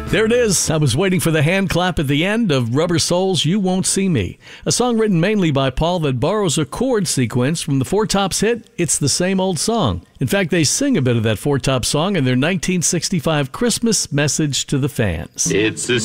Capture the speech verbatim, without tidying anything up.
There it is. I was waiting for the hand clap at the end of Rubber Soul's You Won't See Me, a song written mainly by Paul that borrows a chord sequence from the Four Tops hit It's the Same Old Song. In fact, they sing a bit of that Four Tops song in their nineteen sixty-five Christmas message to the fans. It's the